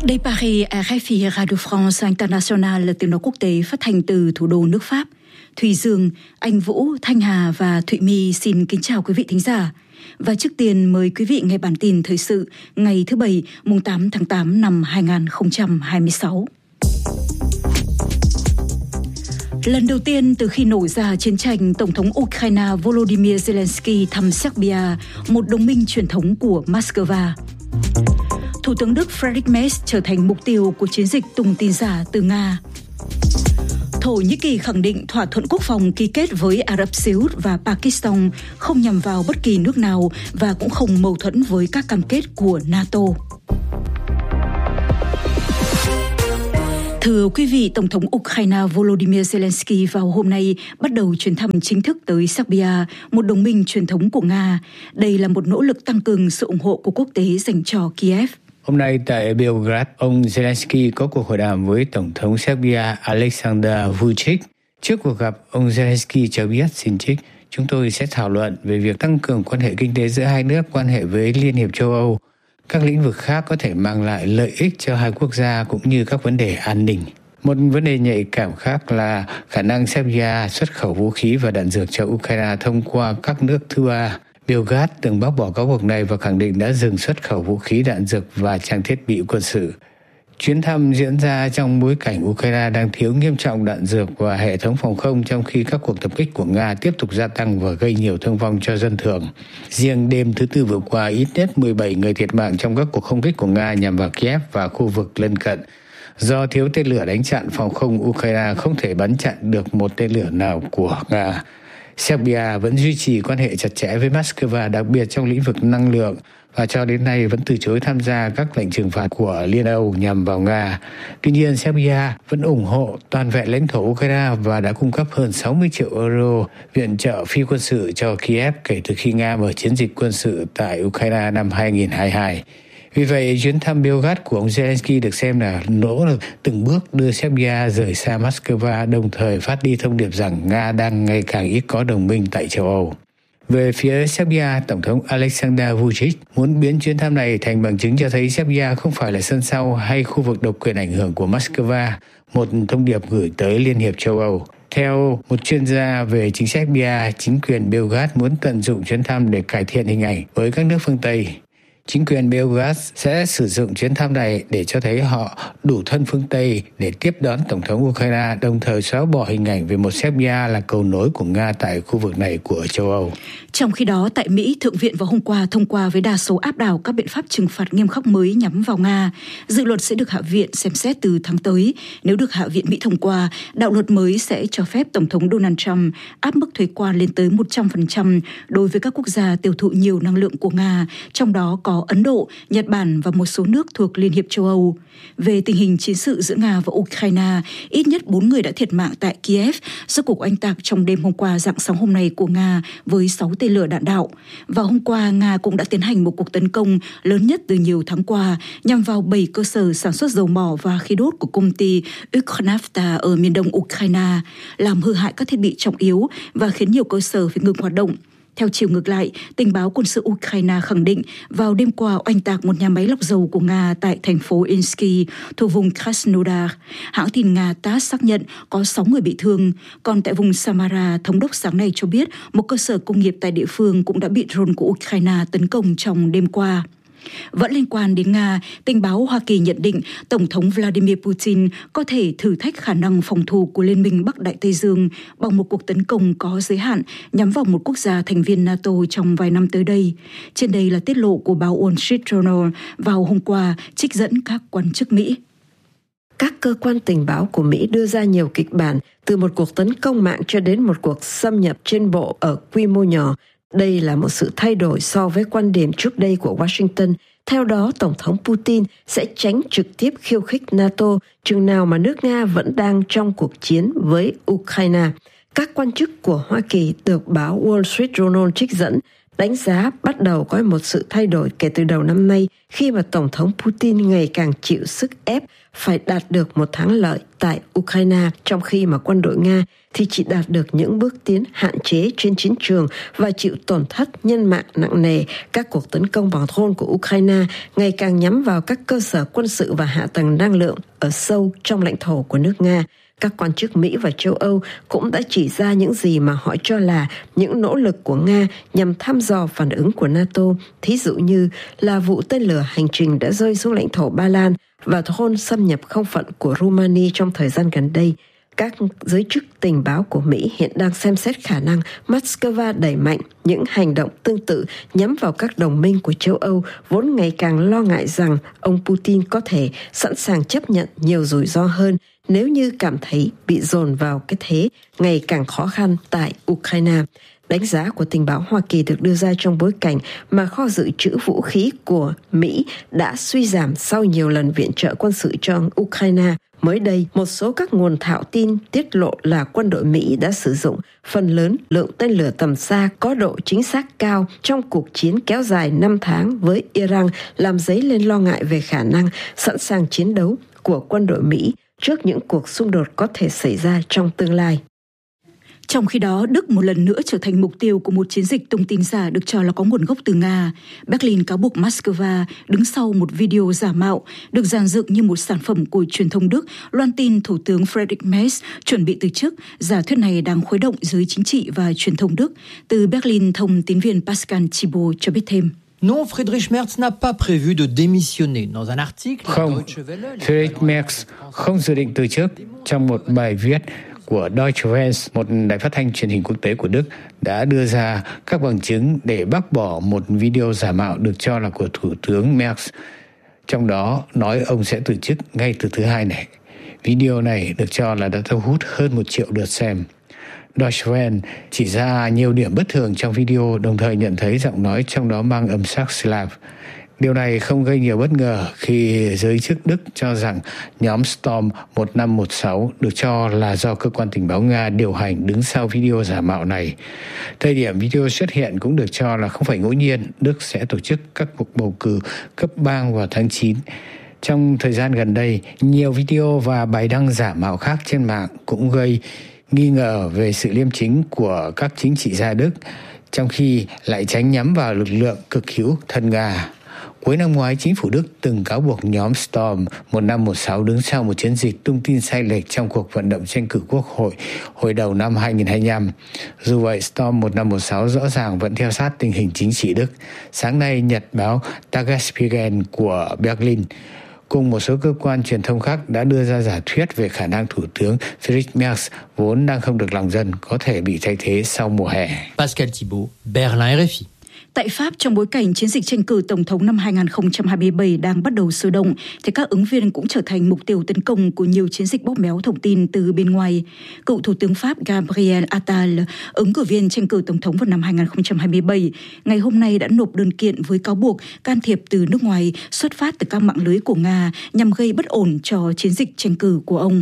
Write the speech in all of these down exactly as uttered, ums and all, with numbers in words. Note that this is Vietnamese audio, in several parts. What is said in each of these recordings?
Đây Paris, R F I Radio France International, tiếng nói quốc tế phát thanh từ thủ đô nước Pháp. Thùy Dương, Anh Vũ, Thanh Hà và Thụy My xin kính chào quý vị thính giả. Và trước tiên mời quý vị nghe bản tin thời sự ngày thứ Bảy, mùng tám tháng tám năm hai nghìn không trăm hai mươi sáu. Lần đầu tiên từ khi nổ ra chiến tranh, Tổng thống Ukraine Volodymyr Zelensky thăm Serbia, một đồng minh truyền thống của Moscow. Thủ tướng Đức Friedrich Merz trở thành mục tiêu của chiến dịch tung tin giả từ Nga. Thổ Nhĩ Kỳ khẳng định thỏa thuận quốc phòng ký kết với Ả Rập Xê Út và Pakistan không nhằm vào bất kỳ nước nào và cũng không mâu thuẫn với các cam kết của NATO. Thưa quý vị, Tổng thống Ukraine Volodymyr Zelensky vào hôm nay bắt đầu chuyến thăm chính thức tới Serbia, một đồng minh truyền thống của Nga. Đây là một nỗ lực tăng cường sự ủng hộ của quốc tế dành cho Kiev. Hôm nay tại Belgrade, ông Zelensky có cuộc hội đàm với Tổng thống Serbia Aleksandar Vučić. Trước cuộc gặp, ông Zelensky cho biết, xin trích, chúng tôi sẽ thảo luận về việc tăng cường quan hệ kinh tế giữa hai nước, quan hệ với Liên hiệp châu Âu, các lĩnh vực khác có thể mang lại lợi ích cho hai quốc gia cũng như các vấn đề an ninh. Một vấn đề nhạy cảm khác là khả năng Serbia xuất khẩu vũ khí và đạn dược cho Ukraine thông qua các nước thứ ba. Belgrade từng bác bỏ cáo buộc này và khẳng định đã dừng xuất khẩu vũ khí, đạn dược và trang thiết bị quân sự. Chuyến thăm diễn ra trong bối cảnh Ukraine đang thiếu nghiêm trọng đạn dược và hệ thống phòng không, trong khi các cuộc tập kích của Nga tiếp tục gia tăng và gây nhiều thương vong cho dân thường. Riêng đêm thứ Tư vừa qua, ít nhất mười bảy người thiệt mạng trong các cuộc không kích của Nga nhằm vào Kiev và khu vực lân cận. Do thiếu tên lửa đánh chặn phòng không, Ukraine không thể bắn chặn được một tên lửa nào của Nga. Serbia vẫn duy trì quan hệ chặt chẽ với Moscow, đặc biệt trong lĩnh vực năng lượng, và cho đến nay vẫn từ chối tham gia các lệnh trừng phạt của Liên Âu nhằm vào Nga. Tuy nhiên, Serbia vẫn ủng hộ toàn vẹn lãnh thổ Ukraine và đã cung cấp hơn sáu mươi triệu euro viện trợ phi quân sự cho Kiev kể từ khi Nga mở chiến dịch quân sự tại Ukraine năm hai nghìn không trăm hai mươi hai. Vì vậy, chuyến thăm Belgrade của ông Zelensky được xem là nỗ lực từng bước đưa Serbia rời xa Moscow, đồng thời phát đi thông điệp rằng Nga đang ngày càng ít có đồng minh tại châu Âu. Về phía Serbia, Tổng thống Aleksandar Vučić muốn biến chuyến thăm này thành bằng chứng cho thấy Serbia không phải là sân sau hay khu vực độc quyền ảnh hưởng của Moscow, một thông điệp gửi tới Liên hiệp châu Âu. Theo một chuyên gia về chính sách Serbia, chính quyền Belgrade muốn tận dụng chuyến thăm để cải thiện hình ảnh với các nước phương Tây. Chính quyền Belgrade sẽ sử dụng chuyến thăm này để cho thấy họ đủ thân phương Tây để tiếp đón Tổng thống Ukraine, đồng thời xóa bỏ hình ảnh về một Serbia là cầu nối của Nga tại khu vực này của châu Âu. Trong khi đó, tại Mỹ, Thượng viện vào hôm qua thông qua với đa số áp đảo các biện pháp trừng phạt nghiêm khắc mới nhắm vào Nga. Dự luật sẽ được Hạ viện xem xét từ tháng tới. Nếu được Hạ viện Mỹ thông qua, đạo luật mới sẽ cho phép Tổng thống Donald Trump áp mức thuế quan lên tới một trăm phần trăm đối với các quốc gia tiêu thụ nhiều năng lượng của Nga, trong đó có Ấn Độ, Nhật Bản và một số nước thuộc Liên hiệp châu Âu. Về tình hình chiến sự giữa Nga và Ukraine, ít nhất bốn người đã thiệt mạng tại Kiev do cuộc oanh tạc trong đêm hôm qua rạng sáng hôm nay của Nga với sáu tên lửa đạn đạo. Và hôm qua, Nga cũng đã tiến hành một cuộc tấn công lớn nhất từ nhiều tháng qua nhằm vào bảy cơ sở sản xuất dầu mỏ và khí đốt của công ty Ukhnafta ở miền đông Ukraine, làm hư hại các thiết bị trọng yếu và khiến nhiều cơ sở phải ngừng hoạt động. Theo chiều ngược lại, tình báo quân sự Ukraine khẳng định vào đêm qua oanh tạc một nhà máy lọc dầu của Nga tại thành phố Insky thuộc vùng Krasnodar. Hãng tin Nga tát xác nhận có sáu người bị thương. Còn tại vùng Samara, thống đốc sáng nay cho biết một cơ sở công nghiệp tại địa phương cũng đã bị drone của Ukraine tấn công trong đêm qua. Vẫn liên quan đến Nga, tình báo Hoa Kỳ nhận định Tổng thống Vladimir Putin có thể thử thách khả năng phòng thủ của Liên minh Bắc Đại Tây Dương bằng một cuộc tấn công có giới hạn nhắm vào một quốc gia thành viên NATO trong vài năm tới đây. Trên đây là tiết lộ của báo Wall Street Journal vào hôm qua, trích dẫn các quan chức Mỹ. Các cơ quan tình báo của Mỹ đưa ra nhiều kịch bản, từ một cuộc tấn công mạng cho đến một cuộc xâm nhập trên bộ ở quy mô nhỏ. Đây là một sự thay đổi so với quan điểm trước đây của Washington. Theo đó, Tổng thống Putin sẽ tránh trực tiếp khiêu khích NATO chừng nào mà nước Nga vẫn đang trong cuộc chiến với Ukraine. Các quan chức của Hoa Kỳ được báo Wall Street Journal trích dẫn đánh giá bắt đầu có một sự thay đổi kể từ đầu năm nay khi mà Tổng thống Putin ngày càng chịu sức ép phải đạt được một thắng lợi tại Ukraine, trong khi mà quân đội Nga thì chỉ đạt được những bước tiến hạn chế trên chiến trường và chịu tổn thất nhân mạng nặng nề. Các cuộc tấn công bằng drone của Ukraine ngày càng nhắm vào các cơ sở quân sự và hạ tầng năng lượng ở sâu trong lãnh thổ của nước Nga. Các quan chức Mỹ và châu Âu cũng đã chỉ ra những gì mà họ cho là những nỗ lực của Nga nhằm thăm dò phản ứng của NATO, thí dụ như là vụ tên lửa hành trình đã rơi xuống lãnh thổ Ba Lan và drone xâm nhập không phận của Romania trong thời gian gần đây. Các giới chức tình báo của Mỹ hiện đang xem xét khả năng Moscow đẩy mạnh những hành động tương tự nhắm vào các đồng minh của châu Âu, vốn ngày càng lo ngại rằng ông Putin có thể sẵn sàng chấp nhận nhiều rủi ro hơn nếu như cảm thấy bị dồn vào cái thế ngày càng khó khăn tại Ukraine. Đánh giá của tình báo Hoa Kỳ được đưa ra trong bối cảnh mà kho dự trữ vũ khí của Mỹ đã suy giảm sau nhiều lần viện trợ quân sự cho Ukraine. Mới đây, một số các nguồn thạo tin tiết lộ là quân đội Mỹ đã sử dụng phần lớn lượng tên lửa tầm xa có độ chính xác cao trong cuộc chiến kéo dài năm tháng với Iran, làm dấy lên lo ngại về khả năng sẵn sàng chiến đấu của quân đội Mỹ trước những cuộc xung đột có thể xảy ra trong tương lai. Trong khi đó, Đức một lần nữa trở thành mục tiêu của một chiến dịch tung tin giả được cho là có nguồn gốc từ Nga. Berlin cáo buộc Moscow đứng sau một video giả mạo được dàn dựng như một sản phẩm của truyền thông Đức, loan tin Thủ tướng Friedrich Merz chuẩn bị từ chức. Giả thuyết này đang khuấy động giới chính trị và truyền thông Đức. Từ Berlin, thông tín viên Pascal Thibault cho biết thêm. Non, Friedrich Merz n'a pas prévu de démissionner. Dans un article, Không, Friedrich Merz không dự định từ chức. Trong một bài viết của Deutsche Welle, một đài phát thanh truyền hình quốc tế của Đức, đã đưa ra các bằng chứng để bác bỏ một video giả mạo được cho là của Thủ tướng Merz. Trong đó nói ông sẽ từ chức ngay từ thứ Hai này. Video này được cho là đã thu hút hơn một triệu lượt xem. Deutsche Welle chỉ ra nhiều điểm bất thường trong video, đồng thời nhận thấy giọng nói trong đó mang âm sắc Slav. Điều này không gây nhiều bất ngờ khi giới chức Đức cho rằng nhóm Storm một năm một sáu được cho là do cơ quan tình báo Nga điều hành đứng sau video giả mạo này. Thời điểm video xuất hiện cũng được cho là không phải ngẫu nhiên. Đức sẽ tổ chức các cuộc bầu cử cấp bang vào tháng chín. Trong thời gian gần đây, nhiều video và bài đăng giả mạo khác trên mạng cũng gây nghi ngờ về sự liêm chính của các chính trị gia Đức, trong khi lại tránh nhắm vào lực lượng cực hữu thân Nga. Cuối năm ngoái, chính phủ Đức từng cáo buộc nhóm Storm một năm một sáu đứng sau một chiến dịch tung tin sai lệch trong cuộc vận động tranh cử quốc hội hồi đầu năm hai không hai lăm. Dù vậy, Storm một năm một sáu rõ ràng vẫn theo sát tình hình chính trị Đức. Sáng nay, nhật báo Tagesspiegel của Berlin cùng một số cơ quan truyền thông khác đã đưa ra giả thuyết về khả năng Thủ tướng Friedrich Merz, vốn đang không được lòng dân, có thể bị thay thế sau mùa hè. Pascal Thibault, Berlin, R F I. Tại Pháp, trong bối cảnh chiến dịch tranh cử tổng thống năm hai không hai bảy đang bắt đầu sôi động, thì các ứng viên cũng trở thành mục tiêu tấn công của nhiều chiến dịch bóp méo thông tin từ bên ngoài. Cựu Thủ tướng Pháp Gabriel Attal, ứng cử viên tranh cử tổng thống vào năm hai không hai bảy, ngày hôm nay đã nộp đơn kiện với cáo buộc can thiệp từ nước ngoài xuất phát từ các mạng lưới của Nga nhằm gây bất ổn cho chiến dịch tranh cử của ông.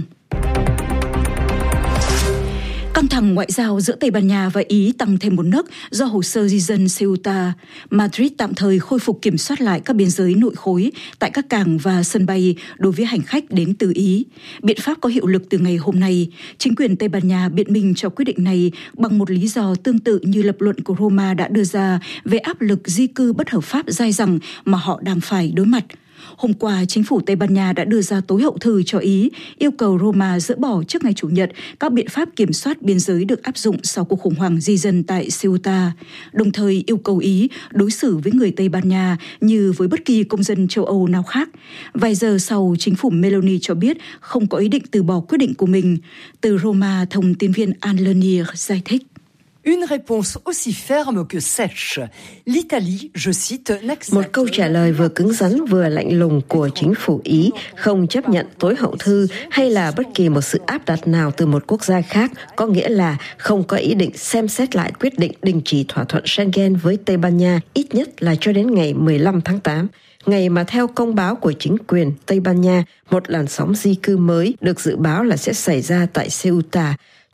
Căng thẳng ngoại giao giữa Tây Ban Nha và Ý tăng thêm một nấc do hồ sơ di dân Ceuta. Madrid tạm thời khôi phục kiểm soát lại các biên giới nội khối tại các cảng và sân bay đối với hành khách đến từ Ý. Biện pháp có hiệu lực từ ngày hôm nay. Chính quyền Tây Ban Nha biện minh cho quyết định này bằng một lý do tương tự như lập luận của Roma đã đưa ra về áp lực di cư bất hợp pháp dai dẳng mà họ đang phải đối mặt. Hôm qua, chính phủ Tây Ban Nha đã đưa ra tối hậu thư cho Ý, yêu cầu Roma dỡ bỏ trước ngày Chủ nhật các biện pháp kiểm soát biên giới được áp dụng sau cuộc khủng hoảng di dân tại Ceuta, đồng thời yêu cầu Ý đối xử với người Tây Ban Nha như với bất kỳ công dân châu Âu nào khác. Vài giờ sau, chính phủ Meloni cho biết không có ý định từ bỏ quyết định của mình. Từ Roma, thông tín viên Anne Lenier giải thích. Une réponse aussi ferme que sèche. L'Italie, je cite, một câu trả lời vừa cứng rắn vừa lạnh lùng của chính phủ Ý, không chấp nhận tối hậu thư hay là bất kỳ một sự áp đặt nào từ một quốc gia khác, có nghĩa là không có ý định xem xét lại quyết định đình chỉ thỏa thuận Schengen với Tây Ban Nha, ít nhất là cho đến ngày mười lăm tháng tám. Ngày mà theo công báo của chính quyền Tây Ban Nha, một làn sóng di cư mới được dự báo là sẽ xảy ra tại Ceuta.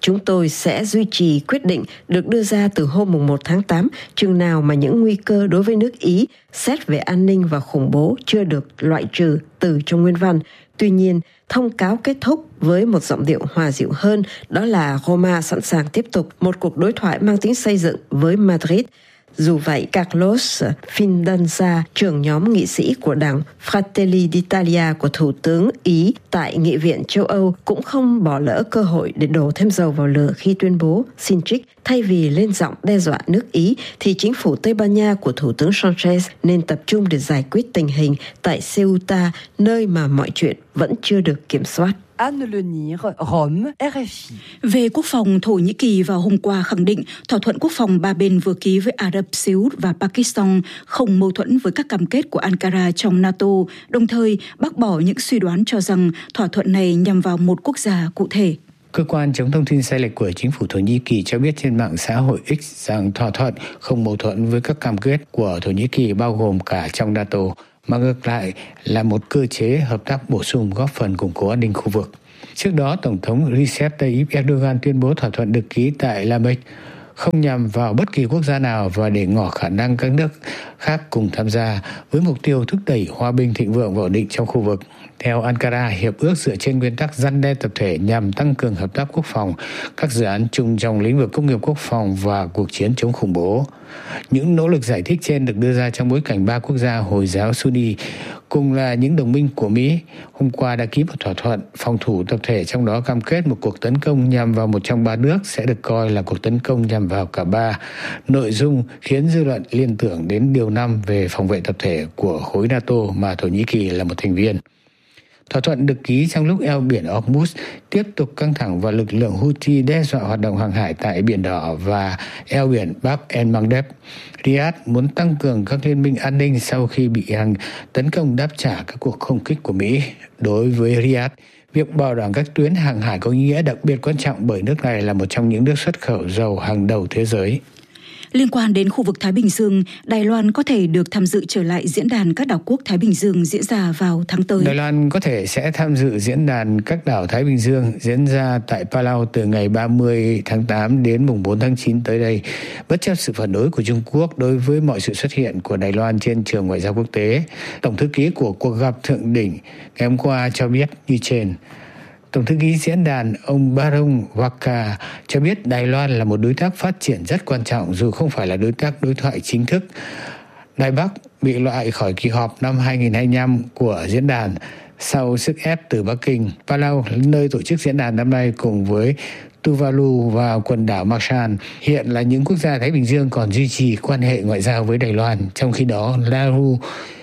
Chúng tôi sẽ duy trì quyết định được đưa ra từ hôm mùng một tháng tám, chừng nào mà những nguy cơ đối với nước Ý xét về an ninh và khủng bố chưa được loại trừ từ trong nguyên văn. Tuy nhiên, thông cáo kết thúc với một giọng điệu hòa dịu hơn, đó là Roma sẵn sàng tiếp tục một cuộc đối thoại mang tính xây dựng với Madrid. Dù vậy, Carlos Fidanza, trưởng nhóm nghị sĩ của đảng Fratelli d'Italia của Thủ tướng Ý tại Nghị viện châu Âu, cũng không bỏ lỡ cơ hội để đổ thêm dầu vào lửa khi tuyên bố xin trích. Thay vì lên giọng đe dọa nước Ý, thì chính phủ Tây Ban Nha của Thủ tướng Sanchez nên tập trung để giải quyết tình hình tại Ceuta, nơi mà mọi chuyện vẫn chưa được kiểm soát. Anne Lenir, Rome, R F I. Về quốc phòng, Thổ Nhĩ Kỳ vào hôm qua khẳng định thỏa thuận quốc phòng ba bên vừa ký với Ả Rập Xê Út và Pakistan không mâu thuẫn với các cam kết của Ankara trong NATO, đồng thời bác bỏ những suy đoán cho rằng thỏa thuận này nhằm vào một quốc gia cụ thể. Cơ quan chống thông tin sai lệch của chính phủ Thổ Nhĩ Kỳ cho biết trên mạng xã hội X rằng thỏa thuận không mâu thuẫn với các cam kết của Thổ Nhĩ Kỳ bao gồm cả trong NATO, mà ngược lại là một cơ chế hợp tác bổ sung góp phần củng cố an ninh khu vực. Trước đó, Tổng thống Recep Tayyip Erdogan tuyên bố thỏa thuận được ký tại La Mecque không nhằm vào bất kỳ quốc gia nào và để ngỏ khả năng các nước khác cùng tham gia với mục tiêu thúc đẩy hòa bình, thịnh vượng và ổn định trong khu vực. Theo Ankara, hiệp ước dựa trên nguyên tắc răn đe tập thể nhằm tăng cường hợp tác quốc phòng, các dự án chung trong lĩnh vực công nghiệp quốc phòng và cuộc chiến chống khủng bố. Những nỗ lực giải thích trên được đưa ra trong bối cảnh ba quốc gia Hồi giáo Sunni cùng là những đồng minh của Mỹ hôm qua đã ký một thỏa thuận phòng thủ tập thể, trong đó cam kết một cuộc tấn công nhằm vào một trong ba nước sẽ được coi là cuộc tấn công nhằm vào cả ba. Nội dung khiến dư luận liên tưởng đến điều năm về phòng vệ tập thể của khối NATO mà Thổ Nhĩ Kỳ là một thành viên. Thỏa thuận được ký trong lúc eo biển Hormuz tiếp tục căng thẳng và lực lượng Houthi đe dọa hoạt động hàng hải tại Biển Đỏ và eo biển Bab el-Mandeb. Riyadh muốn tăng cường các liên minh an ninh sau khi bị Iran tấn công đáp trả các cuộc không kích của Mỹ. Đối với Riyadh, việc bảo đảm các tuyến hàng hải có ý nghĩa đặc biệt quan trọng bởi nước này là một trong những nước xuất khẩu dầu hàng đầu thế giới. Liên quan đến khu vực Thái Bình Dương, Đài Loan có thể được tham dự trở lại diễn đàn các đảo quốc Thái Bình Dương diễn ra vào tháng tới. Đài Loan có thể sẽ tham dự diễn đàn các đảo Thái Bình Dương diễn ra tại Palau từ ngày ba mươi tháng tám đến mùng bốn tháng chín tới đây, bất chấp sự phản đối của Trung Quốc đối với mọi sự xuất hiện của Đài Loan trên trường ngoại giao quốc tế. Tổng thư ký của cuộc gặp thượng đỉnh ngày hôm qua cho biết như trên. Tổng thư ký diễn đàn ông Barong Waka cho biết Đài Loan là một đối tác phát triển rất quan trọng dù không phải là đối tác đối thoại chính thức. Đài Bắc bị loại khỏi kỳ họp năm hai không hai lăm của diễn đàn sau sức ép từ Bắc Kinh. Palau, nơi tổ chức diễn đàn năm nay cùng với Tuvalu và quần đảo Marshall, hiện là những quốc gia Thái Bình Dương còn duy trì quan hệ ngoại giao với Đài Loan. Trong khi đó, Nauru,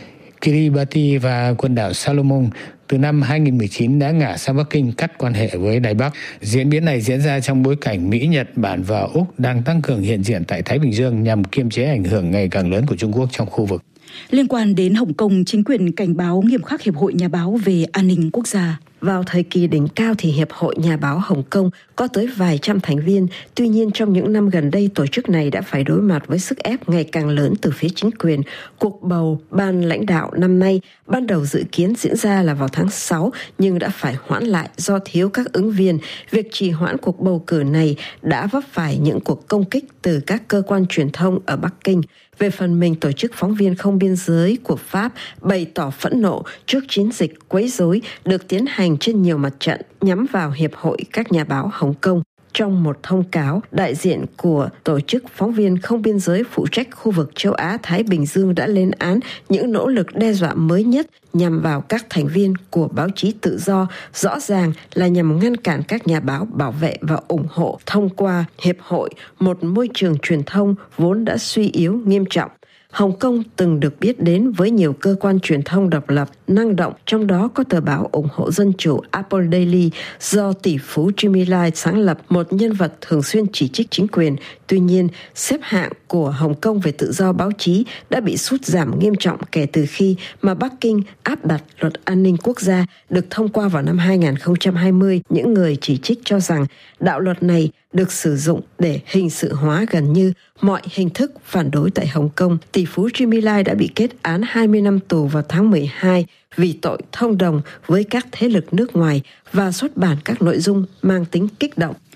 Kiribati và quần đảo Salomon từ năm hai không một chín đã ngả sang Bắc Kinh cắt quan hệ với Đài Bắc. Diễn biến này diễn ra trong bối cảnh Mỹ, Nhật Bản và Úc đang tăng cường hiện diện tại Thái Bình Dương nhằm kiềm chế ảnh hưởng ngày càng lớn của Trung Quốc trong khu vực. Liên quan đến Hồng Kông, chính quyền cảnh báo nghiêm khắc Hiệp hội Nhà báo về an ninh quốc gia. Vào thời kỳ đỉnh cao thì Hiệp hội Nhà báo Hồng Kông có tới vài trăm thành viên. Tuy nhiên, trong những năm gần đây, tổ chức này đã phải đối mặt với sức ép ngày càng lớn từ phía chính quyền. Cuộc bầu ban lãnh đạo năm nay ban đầu dự kiến diễn ra là vào tháng sáu, nhưng đã phải hoãn lại do thiếu các ứng viên. Việc trì hoãn cuộc bầu cử này đã vấp phải những cuộc công kích từ các cơ quan truyền thông ở Bắc Kinh. Về phần mình, Tổ chức Phóng viên Không Biên giới của Pháp bày tỏ phẫn nộ trước chiến dịch quấy rối được tiến hành trên nhiều mặt trận nhắm vào Hiệp hội các nhà báo Hồng Kông. Trong một thông cáo, đại diện của Tổ chức Phóng viên Không Biên giới phụ trách khu vực châu Á-Thái Bình Dương đã lên án những nỗ lực đe dọa mới nhất nhằm vào các thành viên của báo chí tự do, rõ ràng là nhằm ngăn cản các nhà báo bảo vệ và ủng hộ thông qua Hiệp hội, một môi trường truyền thông vốn đã suy yếu nghiêm trọng. Hồng Kông từng được biết đến với nhiều cơ quan truyền thông độc lập, năng động, trong đó có tờ báo ủng hộ dân chủ Apple Daily do tỷ phú Jimmy Lai sáng lập, một nhân vật thường xuyên chỉ trích chính quyền. Tuy nhiên, xếp hạng của Hồng Kông về tự do báo chí đã bị sút giảm nghiêm trọng kể từ khi mà Bắc Kinh áp đặt luật an ninh quốc gia được thông qua vào năm hai không hai không. Những người chỉ trích cho rằng đạo luật này được sử dụng để hình sự hóa gần như mọi hình thức phản đối tại Hồng Kông. Tỷ phú Jimmy Lai đã bị kết án hai mươi năm tù vào tháng mười hai vì tội thông đồng với các thế lực nước ngoài và xuất bản các nội dung mang tính kích động.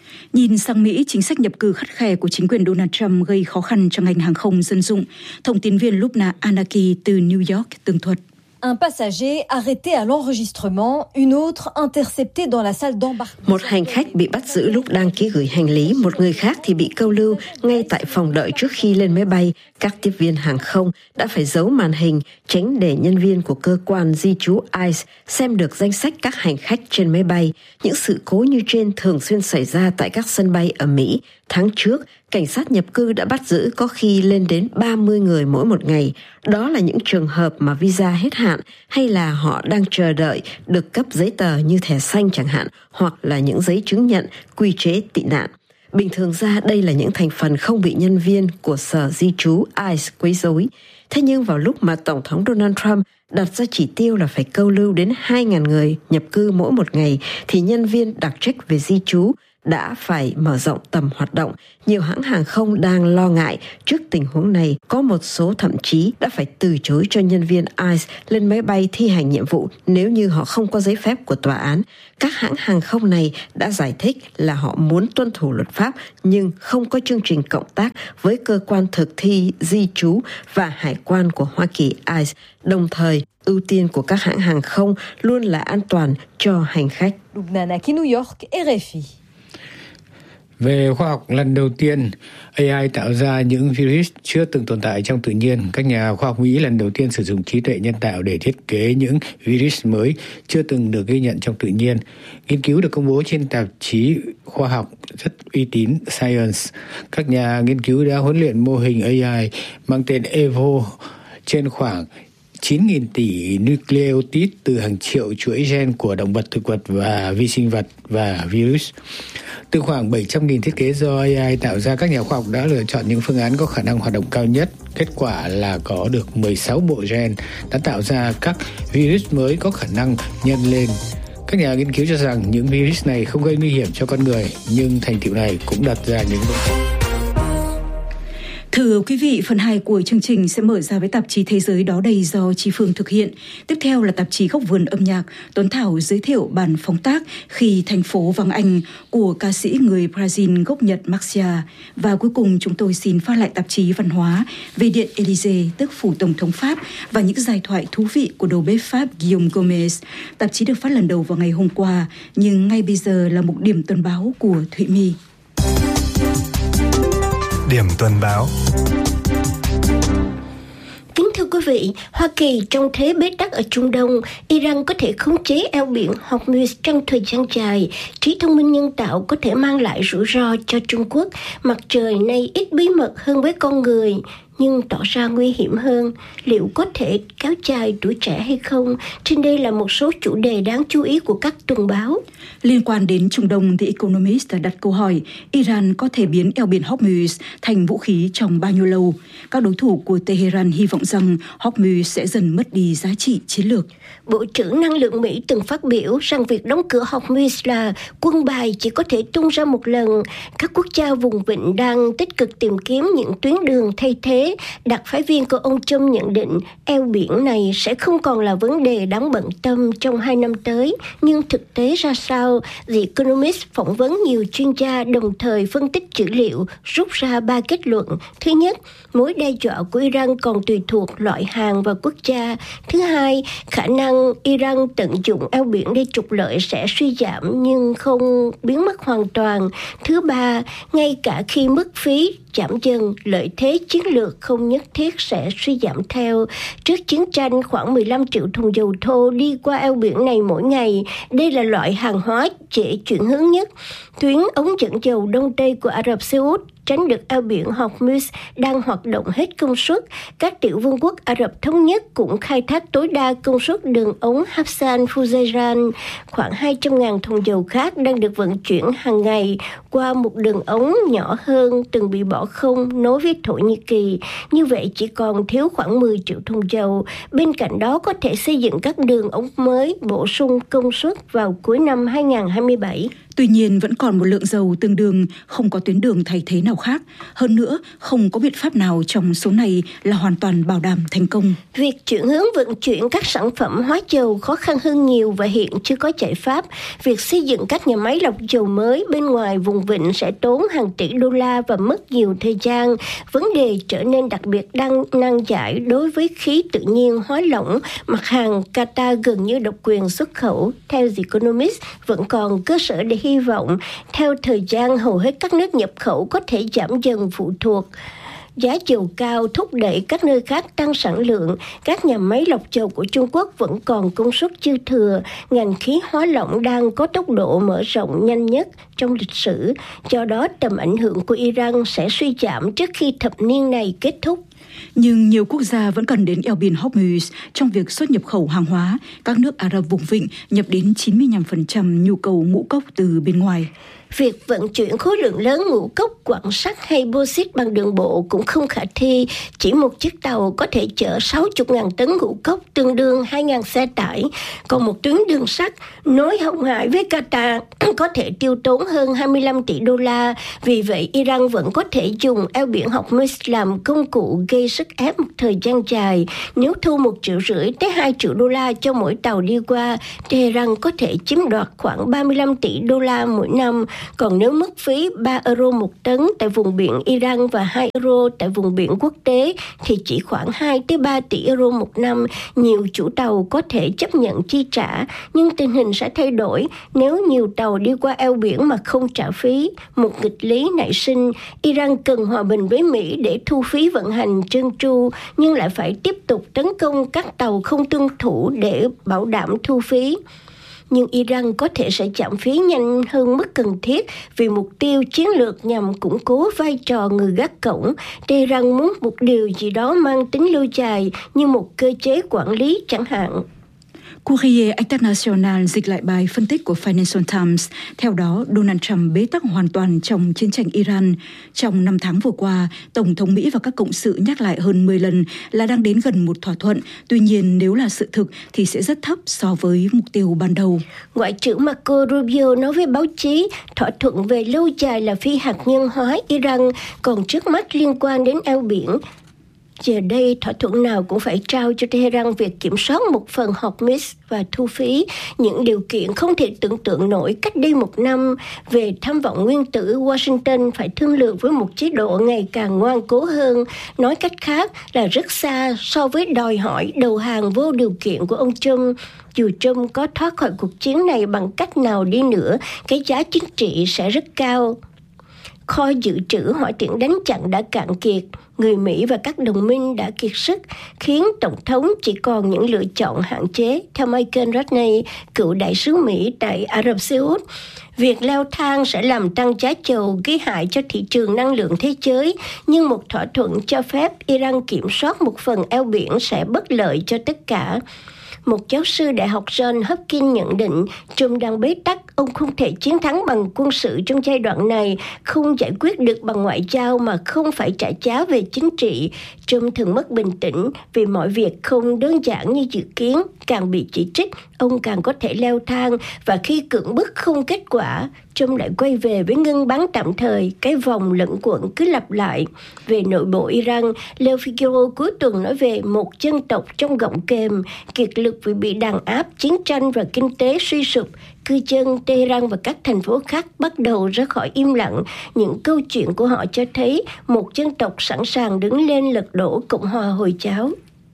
Nhìn sang Mỹ, chính sách nhập cư khắt khe của chính quyền Donald Trump gây khó khăn cho ngành hàng không dân dụng. Thông tin viên Lubna Anaki từ New York tường thuật. Un passager arrêté à l'enregistrement, une autre interceptée dans la salle d'embarquement. Một hành khách bị bắt giữ lúc đăng ký gửi hành lý, một người khác thì bị câu lưu ngay tại phòng đợi trước khi lên máy bay. Các tiếp viên hàng không đã phải giấu màn hình, tránh để nhân viên của cơ quan di trú i xê xem được danh sách các hành khách trên máy bay. Những sự cố như trên thường xuyên xảy ra tại các sân bay ở Mỹ. Tháng trước, cảnh sát nhập cư đã bắt giữ có khi lên đến ba mươi người mỗi một ngày. Đó là những trường hợp mà visa hết hạn hay là họ đang chờ đợi được cấp giấy tờ như thẻ xanh chẳng hạn, hoặc là những giấy chứng nhận quy chế tị nạn. Bình thường ra đây là những thành phần không bị nhân viên của sở di trú i xê quấy rối. Thế nhưng vào lúc mà Tổng thống Donald Trump đặt ra chỉ tiêu là phải câu lưu đến hai nghìn người nhập cư mỗi một ngày, thì nhân viên đặc trách về di trú đã phải mở rộng tầm hoạt động. Nhiều hãng hàng không đang lo ngại trước tình huống này, có một số thậm chí đã phải từ chối cho nhân viên i xê lên máy bay thi hành nhiệm vụ nếu như họ không có giấy phép của tòa án. Các hãng hàng không này đã giải thích là họ muốn tuân thủ luật pháp nhưng không có chương trình cộng tác với cơ quan thực thi di trú và hải quan của Hoa Kỳ i xê. Đồng thời, ưu tiên của các hãng hàng không luôn là an toàn cho hành khách. Lubna Anaki, New York, R F I. Về khoa học, lần đầu tiên a i tạo ra những virus chưa từng tồn tại trong tự nhiên. Các nhà khoa học Mỹ lần đầu tiên sử dụng trí tuệ nhân tạo để thiết kế những virus mới chưa từng được ghi nhận trong tự nhiên. Nghiên cứu được công bố trên tạp chí khoa học rất uy tín Science. Các nhà nghiên cứu đã huấn luyện mô hình a i mang tên Evo trên khoảng chín nghìn tỷ nucleotide từ hàng triệu chuỗi gen của động vật, thực vật và vi sinh vật và virus. Từ khoảng bảy trăm nghìn thiết kế do a i tạo ra, các nhà khoa học đã lựa chọn những phương án có khả năng hoạt động cao nhất. Kết quả là có được mười sáu bộ gen đã tạo ra các virus mới có khả năng nhân lên. Các nhà nghiên cứu cho rằng những virus này không gây nguy hiểm cho con người, nhưng thành tựu này cũng đặt ra những vấn đề. Thưa quý vị, phần hai của chương trình sẽ mở ra với tạp chí Thế giới đó đây do Chi Phương thực hiện. Tiếp theo là tạp chí Góc vườn âm nhạc, Tuấn Thảo giới thiệu bản phóng tác Khi thành phố vắng anh của ca sĩ người Brazil gốc Nhật Maxia. Và cuối cùng chúng tôi xin phát lại tạp chí Văn hóa về Điện Élysée, tức phủ Tổng thống Pháp, và những giai thoại thú vị của đầu bếp Pháp Guillaume Gomez. Tạp chí được phát lần đầu vào ngày hôm qua, nhưng ngay bây giờ là mục điểm tuần báo của Thụy My. Điểm tuần báo. Kính thưa quý vị, Hoa Kỳ trong thế bế tắc ở Trung Đông, Iran có thể khống chế eo biển Hormuz trong thời gian dài. Trí thông minh nhân tạo có thể mang lại rủi ro cho Trung Quốc. Mặt trời nay ít bí mật hơn với con người, nhưng tỏ ra nguy hiểm hơn. Liệu có thể kéo dài tuổi trẻ hay không? Trên đây là một số chủ đề đáng chú ý của các tuần báo. Liên quan đến Trung Đông, The Economist đã đặt câu hỏi Iran có thể biến eo biển Hormuz thành vũ khí trong bao nhiêu lâu? Các đối thủ của Tehran hy vọng rằng Hormuz sẽ dần mất đi giá trị chiến lược. Bộ trưởng Năng lượng Mỹ từng phát biểu rằng việc đóng cửa Hormuz là quân bài chỉ có thể tung ra một lần. Các quốc gia vùng vịnh đang tích cực tìm kiếm những tuyến đường thay thế. Đặc phái viên của ông Trump nhận định eo biển này sẽ không còn là vấn đề đáng bận tâm trong hai năm tới. Nhưng thực tế ra sao? The Economist phỏng vấn nhiều chuyên gia đồng thời phân tích dữ liệu, rút ra ba kết luận. Thứ nhất, mối đe dọa của Iran còn tùy thuộc loại hàng và quốc gia. Thứ hai, khả năng Iran tận dụng eo biển để trục lợi sẽ suy giảm nhưng không biến mất hoàn toàn. Thứ ba, ngay cả khi mức phí giảm dần, lợi thế chiến lược không nhất thiết sẽ suy giảm theo. Trước chiến tranh, khoảng mười lăm triệu thùng dầu thô đi qua eo biển này mỗi ngày. Đây là loại hàng hóa dễ chuyển hướng nhất. Tuyến ống dẫn dầu Đông Tây của Ả Rập Xê Út tránh được eo biển Hormuz đang hoạt động hết công suất. Các tiểu vương quốc Ả Rập Thống Nhất cũng khai thác tối đa công suất đường ống Hassan Fujairah. Khoảng hai trăm nghìn thùng dầu khác đang được vận chuyển hàng ngày qua một đường ống nhỏ hơn từng bị bỏ không nối với Thổ Nhĩ Kỳ. Như vậy chỉ còn thiếu khoảng mười triệu thùng dầu. Bên cạnh đó có thể xây dựng các đường ống mới bổ sung công suất vào cuối năm hai không hai bảy. Tuy nhiên vẫn còn một lượng dầu tương đương, không có tuyến đường thay thế nào khác. Hơn nữa, không có biện pháp nào trong số này là hoàn toàn bảo đảm thành công. Việc chuyển hướng vận chuyển các sản phẩm hóa dầu khó khăn hơn nhiều và hiện chưa có giải pháp. Việc xây dựng các nhà máy lọc dầu mới bên ngoài vùng vịnh sẽ tốn hàng tỷ đô la và mất nhiều thời gian. Vấn đề trở nên đặc biệt đang nan giải đối với khí tự nhiên hóa lỏng, mặt hàng Qatar gần như độc quyền xuất khẩu. Theo The Economist, vẫn còn cơ sở để hy vọng. Theo thời gian, hầu hết các nước nhập khẩu có thể giảm dần phụ thuộc. Giá dầu cao thúc đẩy các nơi khác tăng sản lượng. Các nhà máy lọc dầu của Trung Quốc vẫn còn công suất dư thừa. Ngành khí hóa lỏng đang có tốc độ mở rộng nhanh nhất trong lịch sử. Do đó, tầm ảnh hưởng của Iran sẽ suy giảm trước khi thập niên này kết thúc. Nhưng nhiều quốc gia vẫn cần đến eo biển Hormuz trong việc xuất nhập khẩu hàng hóa. Các nước Ả Rập vùng vịnh nhập đến chín mươi lăm phần trăm nhu cầu ngũ cốc từ bên ngoài. Việc vận chuyển khối lượng lớn ngũ cốc, quặng sắt hay bauxit bằng đường bộ cũng không khả thi. Chỉ một chiếc tàu có thể chở sáu mươi nghìn tấn ngũ cốc, tương đương hai nghìn xe tải. Còn một tuyến đường sắt nối Hồng Hải với Qatar có thể tiêu tốn hơn hai mươi lăm tỷ đô la. Vì vậy, Iran vẫn có thể dùng eo biển Hormuz làm công cụ gây sức ép một thời gian dài. Nếu thu một triệu rưỡi tới hai triệu đô la cho mỗi tàu đi qua, Tehran có thể chiếm đoạt khoảng ba mươi lăm tỷ đô la mỗi năm. Còn nếu mức phí ba euro một tấn tại vùng biển Iran và hai euro tại vùng biển quốc tế thì chỉ khoảng hai tới ba tỷ euro một năm, nhiều chủ tàu có thể chấp nhận chi trả, nhưng tình hình sẽ thay đổi nếu nhiều tàu đi qua eo biển mà không trả phí. Một nghịch lý nảy sinh, Iran cần hòa bình với Mỹ để thu phí vận hành trơn tru, nhưng lại phải tiếp tục tấn công các tàu không tuân thủ để bảo đảm thu phí. Nhưng Iran có thể sẽ giảm phí nhanh hơn mức cần thiết vì mục tiêu chiến lược nhằm củng cố vai trò người gác cổng. Tehran muốn một điều gì đó mang tính lâu dài như một cơ chế quản lý chẳng hạn. Courrier International dịch lại bài phân tích của Financial Times. Theo đó, Donald Trump bế tắc hoàn toàn trong chiến tranh Iran. Trong năm tháng vừa qua, Tổng thống Mỹ và các cộng sự nhắc lại hơn mười lần là đang đến gần một thỏa thuận. Tuy nhiên, nếu là sự thực thì sẽ rất thấp so với mục tiêu ban đầu. Ngoại trưởng Marco Rubio nói với báo chí, thỏa thuận về lâu dài là phi hạt nhân hóa Iran, còn trước mắt liên quan đến eo biển. Giờ đây, thỏa thuận nào cũng phải trao cho Tehran việc kiểm soát một phần Hormuz và thu phí, những điều kiện không thể tưởng tượng nổi cách đây một năm. Về tham vọng nguyên tử, Washington phải thương lượng với một chế độ ngày càng ngoan cố hơn, nói cách khác là rất xa so với đòi hỏi đầu hàng vô điều kiện của ông Trump. Dù Trump có thoát khỏi cuộc chiến này bằng cách nào đi nữa, cái giá chính trị sẽ rất cao. Kho dự trữ hỏa tiễn đánh chặn đã cạn kiệt, người Mỹ và các đồng minh đã kiệt sức, khiến Tổng thống chỉ còn những lựa chọn hạn chế. Theo Michael Rodney, cựu đại sứ Mỹ tại Ả Rập Xê Út, việc leo thang sẽ làm tăng giá dầu, gây hại cho thị trường năng lượng thế giới, nhưng một thỏa thuận cho phép Iran kiểm soát một phần eo biển sẽ bất lợi cho tất cả. Một giáo sư Đại học John Hopkins nhận định, Trump đang bế tắc, ông không thể chiến thắng bằng quân sự trong giai đoạn này, không giải quyết được bằng ngoại giao mà không phải trả giá về chính trị. Trump thường mất bình tĩnh vì mọi việc không đơn giản như dự kiến, càng bị chỉ trích, ông càng có thể leo thang, và khi cưỡng bức không kết quả, Trump lại quay về với ngưng bắn tạm thời, cái vòng lẫn quẩn cứ lặp lại. Về nội bộ Iran, Le Figaro cuối tuần nói về một dân tộc trong gọng kềm, kiệt lực vì bị đàn áp, chiến tranh và kinh tế suy sụp. Cư dân Tehran và các thành phố khác bắt đầu ra khỏi im lặng. Những câu chuyện của họ cho thấy một dân tộc sẵn sàng đứng lên lật đổ Cộng hòa Hồi giáo.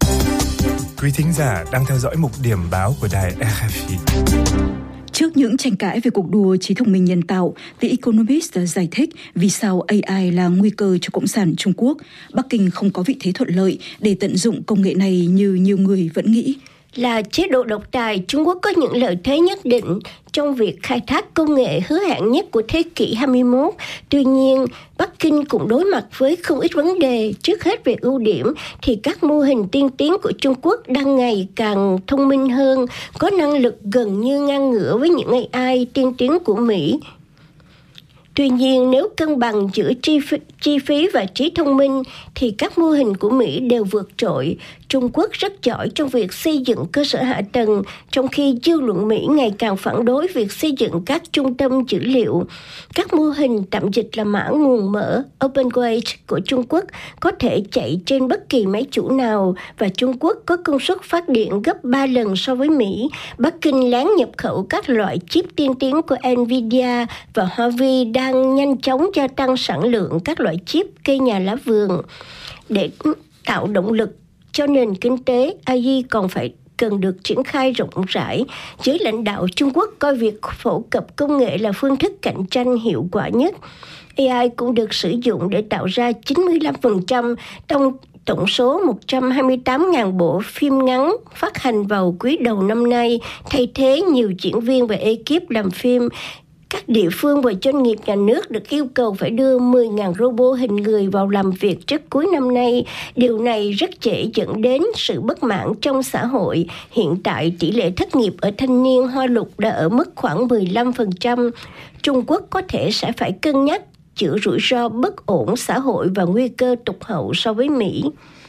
Quý thính giả đang theo dõi mục điểm báo của đài rờ ép i. Trước những tranh cãi về cuộc đua trí thông minh nhân tạo, The Economist giải thích vì sao a i là nguy cơ cho Cộng sản Trung Quốc. Bắc Kinh không có vị thế thuận lợi để tận dụng công nghệ này như nhiều người vẫn nghĩ. Là chế độ độc tài, Trung Quốc có những lợi thế nhất định trong việc khai thác công nghệ hứa hẹn nhất của thế kỷ hai mươi mốt. Tuy nhiên, Bắc Kinh cũng đối mặt với không ít vấn đề. Trước hết về ưu điểm thì các mô hình tiên tiến của Trung Quốc đang ngày càng thông minh hơn, có năng lực gần như ngang ngửa với những a i tiên tiến của Mỹ. Tuy nhiên, nếu cân bằng giữa chi phí, chi phí và trí thông minh, thì các mô hình của Mỹ đều vượt trội. Trung Quốc rất giỏi trong việc xây dựng cơ sở hạ tầng, trong khi dư luận Mỹ ngày càng phản đối việc xây dựng các trung tâm dữ liệu. Các mô hình tạm dịch là mã nguồn mở OpenWage của Trung Quốc có thể chạy trên bất kỳ máy chủ nào, và Trung Quốc có công suất phát điện gấp ba lần so với Mỹ. Bắc Kinh lén nhập khẩu các loại chip tiên tiến của Nvidia, và Huawei đang nhanh chóng gia tăng sản lượng các loại chip cây nhà lá vườn. Để tạo động lực cho nền kinh tế, a i còn phải cần được triển khai rộng rãi. Giới lãnh đạo Trung Quốc coi việc phổ cập công nghệ là phương thức cạnh tranh hiệu quả nhất. a i cũng được sử dụng để tạo ra chín mươi lăm phần trăm trong tổng số một trăm hai mươi tám nghìn bộ phim ngắn phát hành vào quý đầu năm nay, thay thế nhiều diễn viên và ekip làm phim. Các địa phương và doanh nghiệp nhà nước được yêu cầu phải đưa mười nghìn robot hình người vào làm việc trước cuối năm nay. Điều này rất dễ dẫn đến sự bất mãn trong xã hội. Hiện tại, tỷ lệ thất nghiệp ở thanh niên Hoa Lục đã ở mức khoảng mười lăm phần trăm. Trung Quốc có thể sẽ phải cân nhắc chữa rủi ro bất ổn xã hội và nguy cơ tụt hậu so với Mỹ.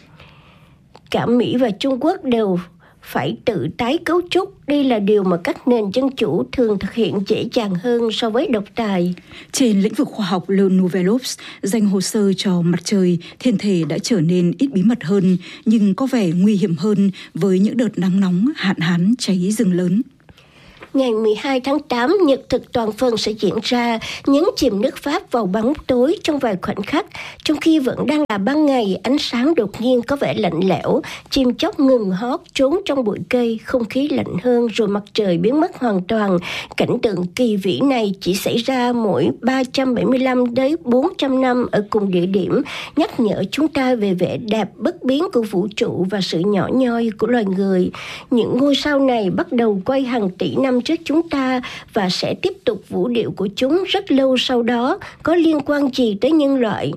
Cả Mỹ và Trung Quốc đều phải tự tái cấu trúc. Đây là điều mà các nền dân chủ thường thực hiện dễ dàng hơn so với độc tài. Trên lĩnh vực khoa học, Le Nouvel Obs dành hồ sơ cho mặt trời thiên thể đã trở nên ít bí mật hơn, nhưng có vẻ nguy hiểm hơn với những đợt nắng nóng, hạn hán, cháy rừng lớn. Ngày mười hai tháng tám, nhật thực toàn phần sẽ diễn ra, nhấn chìm nước Pháp vào bóng tối trong vài khoảnh khắc. Trong khi vẫn đang là ban ngày, ánh sáng đột nhiên có vẻ lạnh lẽo, chim chóc ngừng hót trốn trong bụi cây, không khí lạnh hơn rồi mặt trời biến mất hoàn toàn. Cảnh tượng kỳ vĩ này chỉ xảy ra mỗi ba trăm bảy mươi lăm đến bốn trăm năm ở cùng địa điểm, nhắc nhở chúng ta về vẻ đẹp bất biến của vũ trụ và sự nhỏ nhoi của loài người. Những ngôi sao này bắt đầu quay hàng tỷ năm trước chúng ta và sẽ tiếp tục vũ điệu của chúng rất lâu sau đó. Có liên quan gì tới nhân loại?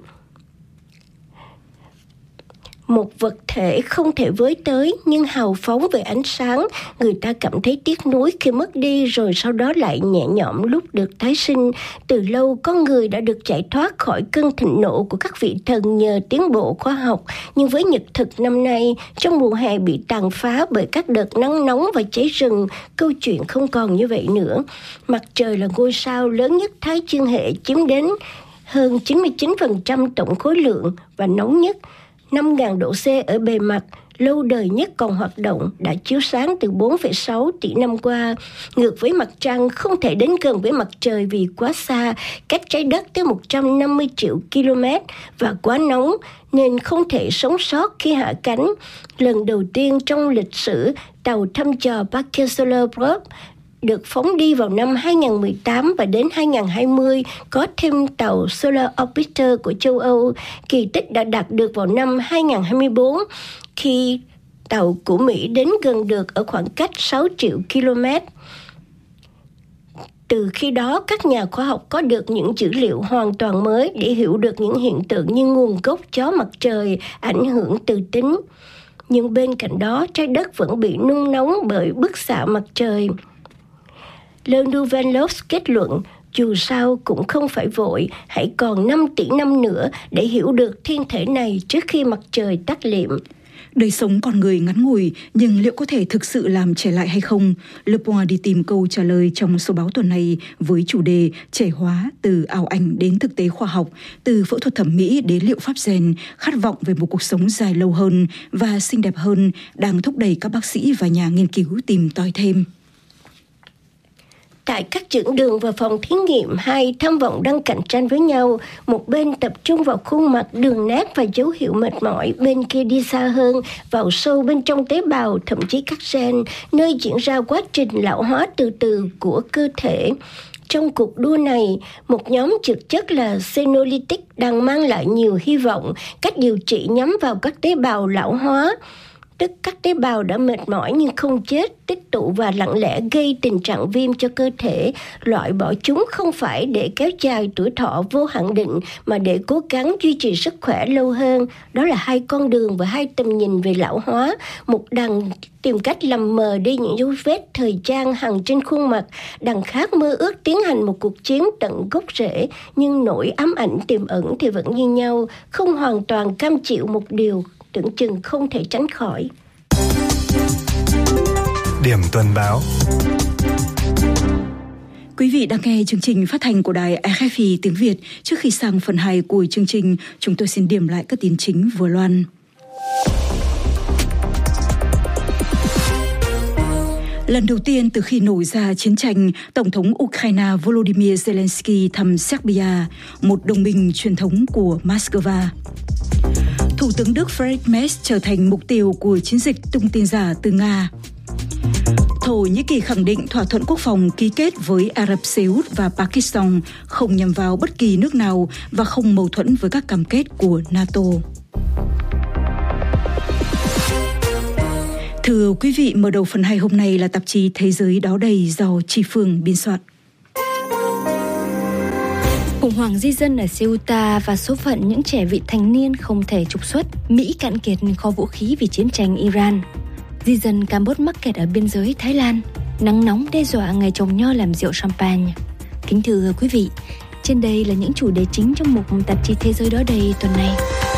Một vật thể không thể với tới nhưng hào phóng về ánh sáng, người ta cảm thấy tiếc nuối khi mất đi, rồi sau đó lại nhẹ nhõm lúc được tái sinh. Từ lâu con người đã được giải thoát khỏi cơn thịnh nộ của các vị thần nhờ tiến bộ khoa học, nhưng với nhật thực năm nay, trong mùa hè bị tàn phá bởi các đợt nắng nóng và cháy rừng, câu chuyện không còn như vậy nữa. Mặt trời là ngôi sao lớn nhất Thái Dương hệ, chiếm đến hơn chín mươi chín phần trăm tổng khối lượng và nóng nhất, năm nghìn độ C ở bề mặt, lâu đời nhất còn hoạt động, đã chiếu sáng từ bốn phẩy sáu tỷ năm qua. Ngược với mặt trăng, không thể đến gần với mặt trời vì quá xa, cách trái đất tới một trăm năm mươi triệu km và quá nóng, nên không thể sống sót khi hạ cánh. Lần đầu tiên trong lịch sử, tàu thăm dò Parker Solar Probe được phóng đi vào năm hai nghìn không trăm mười tám và đến hai nghìn không trăm hai mươi có thêm tàu Solar Orbiter của châu Âu. Kỳ tích đã đạt được vào năm hai nghìn không trăm hai mươi bốn khi tàu của Mỹ đến gần được ở khoảng cách sáu triệu km. Từ khi đó, các nhà khoa học có được những dữ liệu hoàn toàn mới để hiểu được những hiện tượng như nguồn gốc gió mặt trời, ảnh hưởng từ tính. Nhưng bên cạnh đó, trái đất vẫn bị nung nóng bởi bức xạ mặt trời. Le Nouvel Obs kết luận, dù sao cũng không phải vội, hãy còn năm tỷ năm nữa để hiểu được thiên thể này trước khi mặt trời tắt liệm. Đời sống con người ngắn ngủi, nhưng liệu có thể thực sự làm trẻ lại hay không? Le Point đi tìm câu trả lời trong số báo tuần này với chủ đề trẻ hóa từ ảo ảnh đến thực tế khoa học, từ phẫu thuật thẩm mỹ đến liệu pháp gen, khát vọng về một cuộc sống dài lâu hơn và xinh đẹp hơn đang thúc đẩy các bác sĩ và nhà nghiên cứu tìm tòi thêm. Tại các dưỡng đường và phòng thí nghiệm, hai tham vọng đang cạnh tranh với nhau. Một bên tập trung vào khuôn mặt, đường nét và dấu hiệu mệt mỏi, bên kia đi xa hơn, vào sâu bên trong tế bào, thậm chí các gen, nơi diễn ra quá trình lão hóa từ từ của cơ thể. Trong cuộc đua này, một nhóm thực chất là Senolytic đang mang lại nhiều hy vọng, cách điều trị nhắm vào các tế bào lão hóa. tức các tế bào đã mệt mỏi nhưng không chết, tích tụ và lặng lẽ gây tình trạng viêm cho cơ thể. Loại bỏ chúng không phải để kéo dài tuổi thọ vô hạn định, mà để cố gắng duy trì sức khỏe lâu hơn. Đó là hai con đường và hai tầm nhìn về lão hóa. Một đằng tìm cách làm mờ đi những dấu vết thời gian hằn trên khuôn mặt, đằng khác mơ ước tiến hành một cuộc chiến tận gốc rễ, nhưng nỗi ám ảnh tiềm ẩn thì vẫn như nhau, không hoàn toàn cam chịu một điều tưởng chừng không thể tránh khỏi. Điểm tuần báo. Quý vị đang nghe chương trình phát thanh của đài rờ ép i tiếng Việt. Trước khi sang phần hai của chương trình, chúng tôi xin điểm lại các tin chính vừa loan. Lần đầu tiên từ khi nổ ra chiến tranh, Tổng thống Ukraine Volodymyr Zelensky thăm Serbia, một đồng minh truyền thống của Moscow. Thủ tướng Đức Friedrich Merz trở thành mục tiêu của chiến dịch tung tin giả từ Nga. Thổ Nhĩ Kỳ khẳng định thỏa thuận quốc phòng ký kết với Ả Rập Xê Út và Pakistan không nhằm vào bất kỳ nước nào và không mâu thuẫn với các cam kết của NATO. Thưa quý vị, mở đầu phần hai hôm nay là tạp chí Thế giới đó đây do Tri Phương biên soạn. Khủng hoảng di dân ở Ceuta và số phận những trẻ vị thành niên không thể trục xuất. Mỹ cạn kiệt kho vũ khí vì chiến tranh Iran. Di dân Campuchia mắc kẹt ở biên giới Thái Lan. Nắng nóng đe dọa ngày trồng nho làm rượu champagne. Kính thưa quý vị, trên đây là những chủ đề chính trong mục tạp chí Thế giới đó đây tuần này.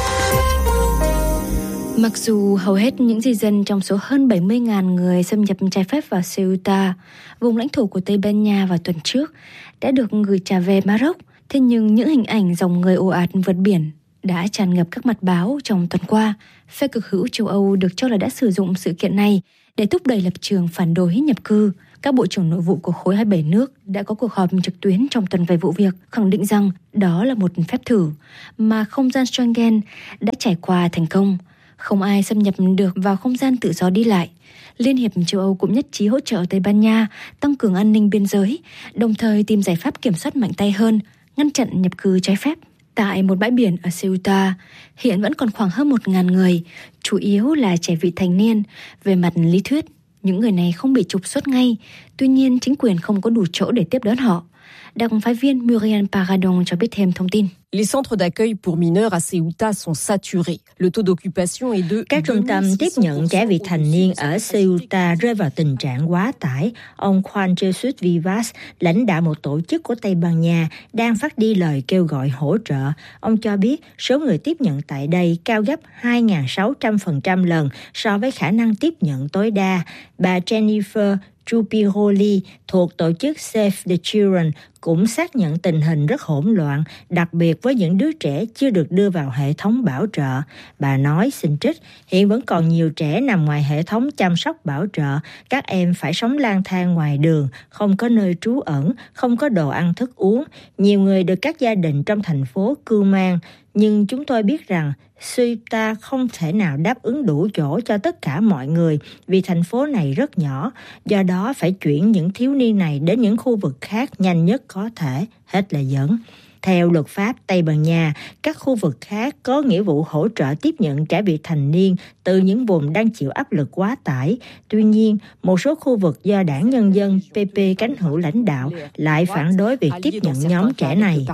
Mặc dù hầu hết những di dân trong số hơn bảy mươi nghìn người xâm nhập trái phép vào Ceuta, vùng lãnh thổ của Tây Ban Nha vào tuần trước, đã được gửi trả về Maroc, thế nhưng những hình ảnh dòng người ồ ạt vượt biển đã tràn ngập các mặt báo trong tuần qua. Phe cực hữu châu Âu được cho là đã sử dụng sự kiện này để thúc đẩy lập trường phản đối nhập cư. Các bộ trưởng nội vụ của khối hai mươi bảy nước đã có cuộc họp trực tuyến trong tuần về vụ việc, khẳng định rằng đó là một phép thử mà không gian Schengen đã trải qua thành công. Không ai xâm nhập được vào không gian tự do đi lại. Liên hiệp châu Âu cũng nhất trí hỗ trợ Tây Ban Nha tăng cường an ninh biên giới, đồng thời tìm giải pháp kiểm soát mạnh tay hơn, ngăn chặn nhập cư trái phép. Tại một bãi biển ở Ceuta, hiện vẫn còn khoảng hơn một nghìn người, chủ yếu là trẻ vị thành niên. Về mặt lý thuyết, những người này không bị trục xuất ngay, tuy nhiên chính quyền không có đủ chỗ để tiếp đón họ. Đặc phái viên Muriel Paradon cho biết thêm thông tin. Les centres d'accueil pour mineurs à Ceuta sont saturés. Le taux d'occupation est de Các trung tâm tiếp nhận trẻ vị thành niên ở Ceuta rơi vào tình trạng quá tải. Ông Juan Jesus Vivas, lãnh đạo một tổ chức của Tây Ban Nha, đang phát đi lời kêu gọi hỗ trợ. Ông cho biết số người tiếp nhận tại đây cao gấp hai nghìn sáu trăm phần trăm lần so với khả năng tiếp nhận tối đa. Bà Jennifer Chupiroli thuộc tổ chức Save the Children cũng xác nhận tình hình rất hỗn loạn, đặc biệt với những đứa trẻ chưa được đưa vào hệ thống bảo trợ. Bà nói, xin trích, hiện vẫn còn nhiều trẻ nằm ngoài hệ thống chăm sóc bảo trợ. Các em phải sống lang thang ngoài đường, không có nơi trú ẩn, không có đồ ăn thức uống. Nhiều người được các gia đình trong thành phố cưu mang. Nhưng chúng tôi biết rằng Ceuta không thể nào đáp ứng đủ chỗ cho tất cả mọi người vì thành phố này rất nhỏ. Do đó phải chuyển những thiếu niên này đến những khu vực khác nhanh nhất có thể. Hết lời dẫn. Theo luật pháp Tây Ban Nha, các khu vực khác có nghĩa vụ hỗ trợ tiếp nhận trẻ vị thành niên từ những vùng đang chịu áp lực quá tải. Tuy nhiên, một số khu vực do Đảng Nhân dân pê pê cánh hữu lãnh đạo lại phản đối việc tiếp nhận nhóm trẻ này.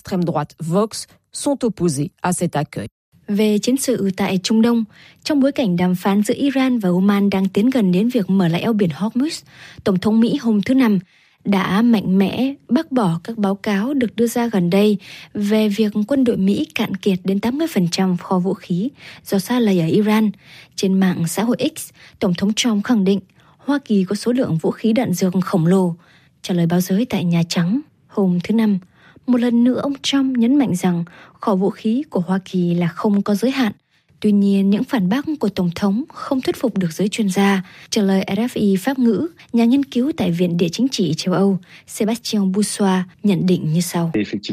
Về chiến sự tại Trung Đông, trong bối cảnh đàm phán giữa Iran và Oman đang tiến gần đến việc mở lại eo biển Hormuz, Tổng thống Mỹ hôm thứ Năm đã mạnh mẽ bác bỏ các báo cáo được đưa ra gần đây về việc quân đội Mỹ cạn kiệt đến tám mươi phần trăm kho vũ khí do sa lầy ở Iran. Trên mạng xã hội X, Tổng thống Trump khẳng định Hoa Kỳ có số lượng vũ khí đạn dược khổng lồ. Trả lời báo giới tại Nhà Trắng hôm thứ Năm, một lần nữa ông Trump nhấn mạnh rằng kho vũ khí của Hoa Kỳ là không có giới hạn. Tuy nhiên, những phản bác của Tổng thống không thuyết phục được giới chuyên gia. Trả lời rờ ép i Pháp ngữ, nhà nghiên cứu tại Viện Địa chính trị châu Âu Sébastien Boussois nhận định như sau.